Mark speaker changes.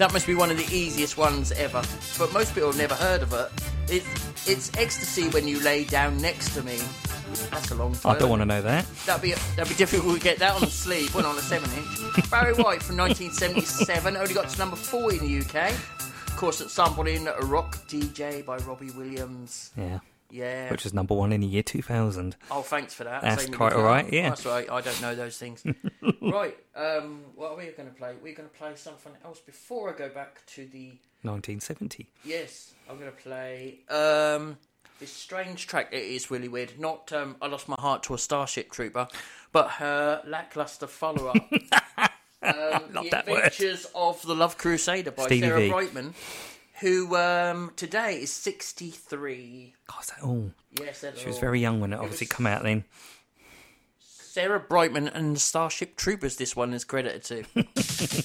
Speaker 1: That must be one of the easiest ones ever. But most people have never heard of it. It's Ecstasy When You Lay Down Next to Me. That's a long time.
Speaker 2: I don't want to know that.
Speaker 1: That'd be difficult to get that on the sleeve. Well, on a 7-inch. Barry White from 1977 only got to number 4 in the UK. Of course, it's sampled in Rock DJ by Robbie Williams.
Speaker 2: Yeah.
Speaker 1: Yeah.
Speaker 2: Which was number 1 in the year 2000.
Speaker 1: Oh, thanks for that.
Speaker 2: That's quite all right, yeah.
Speaker 1: That's right. I don't know those things. Right. What are we going to play? We're going to play something else before I go back to the
Speaker 2: 1970.
Speaker 1: Yes, I'm going to play this strange track. It is really weird. Not I Lost My Heart to a Starship Trooper, but her lackluster follow-up.
Speaker 2: Love
Speaker 1: The
Speaker 2: that word.
Speaker 1: Adventures of the Love Crusader by
Speaker 2: Stevie
Speaker 1: Sarah
Speaker 2: V.
Speaker 1: Brightman, who today is 63.
Speaker 2: God, that all.
Speaker 1: Yes,
Speaker 2: She was very young when it obviously come out then.
Speaker 1: Sarah Brightman and the Starship Troopers, this one is credited to.